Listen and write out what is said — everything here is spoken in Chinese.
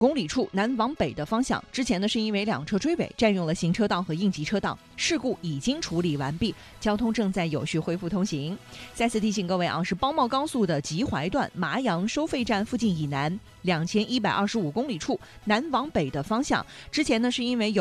公里处南往北的方向，之前呢是因为两车追尾占用了行车道和应急车道，事故已经处理完毕，交通正在有序恢复通行。再次提醒各位啊，是邦茂高速的集淮段麻阳收费站附近以南2125公里处南往北的方向，之前呢是因为有